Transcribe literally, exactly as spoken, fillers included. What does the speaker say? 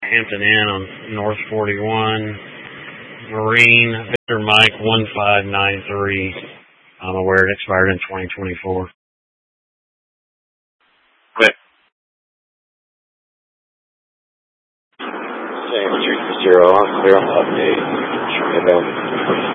Hampton Inn on North forty-one. Marine, Victor Mike, one five nine three. I'm aware it expired in twenty twenty-four. Quick. Same, three zero, I'm clear on the update.